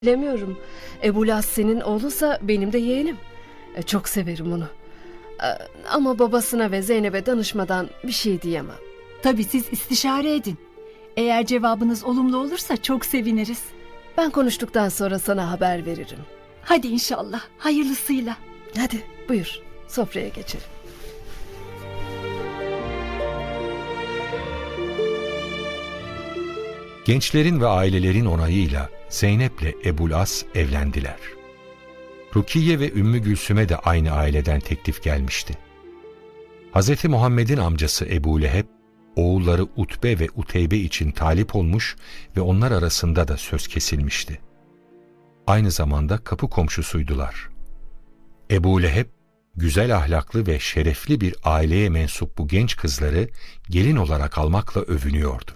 Bilemiyorum. Ebulas senin oğluysa benim de yeğenim. Çok severim onu. Ama babasına ve Zeynep'e danışmadan bir şey diyemem. Tabii siz istişare edin. Eğer cevabınız olumlu olursa çok seviniriz. Ben konuştuktan sonra sana haber veririm. Hadi inşallah, hayırlısıyla. Hadi buyur, sofraya geçelim. Gençlerin ve ailelerin onayıyla Zeynep'le Ebulas evlendiler. Rukiye ve Ümmü Gülsüm'e de aynı aileden teklif gelmişti. Hz. Muhammed'in amcası Ebu Leheb, oğulları Utbe ve Uteybe için talip olmuş ve onlar arasında da söz kesilmişti. Aynı zamanda kapı komşusuydular. Ebu Leheb, güzel ahlaklı ve şerefli bir aileye mensup bu genç kızları gelin olarak almakla övünüyordu.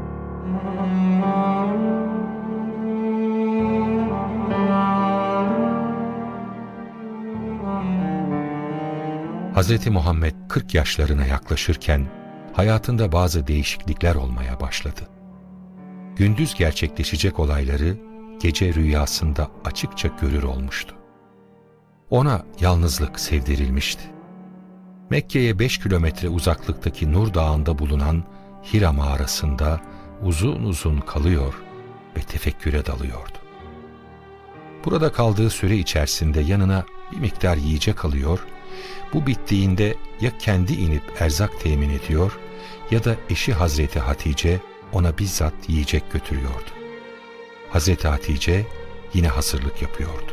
Hz. Muhammed 40 yaşlarına yaklaşırken hayatında bazı değişiklikler olmaya başladı. Gündüz gerçekleşecek olayları gece rüyasında açıkça görür olmuştu. Ona yalnızlık sevdirilmişti. Mekke'ye 5 kilometre uzaklıktaki Nur Dağı'nda bulunan Hira mağarasında uzun uzun kalıyor ve tefekküre dalıyordu. Burada kaldığı süre içerisinde yanına bir miktar yiyecek alıyor, bu bittiğinde ya kendi inip erzak temin ediyor ya da eşi Hazreti Hatice ona bizzat yiyecek götürüyordu. Hazreti Hatice yine hazırlık yapıyordu.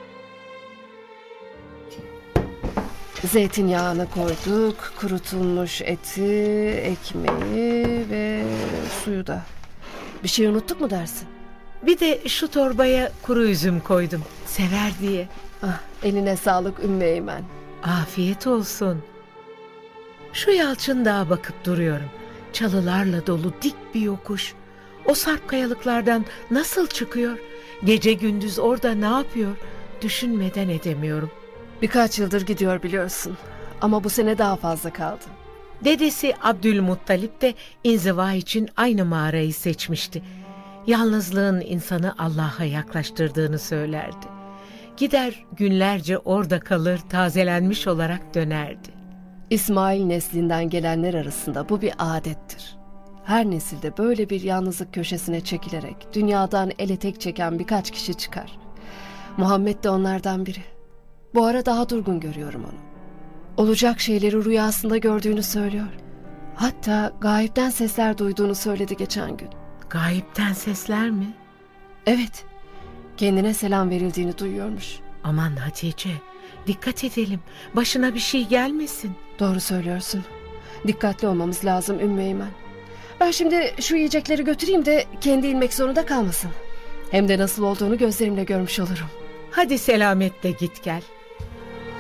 Zeytinyağını koyduk, kurutulmuş eti, ekmeği ve suyu da. Bir şey unuttuk mu dersin? Bir de şu torbaya kuru üzüm koydum, sever diye. Eline sağlık Ümmü Eymen. Afiyet olsun. Şu Yalçın Dağı bakıp duruyorum. Çalılarla dolu dik bir yokuş. O sarp kayalıklardan nasıl çıkıyor? Gece gündüz orada ne yapıyor? Düşünmeden edemiyorum. Birkaç yıldır gidiyor biliyorsun. Ama bu sene daha fazla kaldı. Dedesi Abdülmuttalip de inziva için aynı mağarayı seçmişti. Yalnızlığın insanı Allah'a yaklaştırdığını söylerdi. Gider günlerce orada kalır, tazelenmiş olarak dönerdi. İsmail neslinden gelenler arasında bu bir adettir. Her nesilde böyle bir yalnızlık köşesine çekilerek dünyadan ele tek çeken birkaç kişi çıkar. Muhammed de onlardan biri. Bu ara daha durgun görüyorum onu. Olacak şeyleri rüyasında gördüğünü söylüyor. Hatta gayipten sesler duyduğunu söyledi geçen gün. Gayipten sesler mi? Evet, kendine selam verildiğini duyuyormuş. Aman Hatice, dikkat edelim. Başına bir şey gelmesin. Doğru söylüyorsun. Dikkatli olmamız lazım Ümmü Eymen. Ben şimdi şu yiyecekleri götüreyim de kendi inmek zorunda kalmasın. Hem de nasıl olduğunu gözlerimle görmüş olurum. Hadi selametle git gel.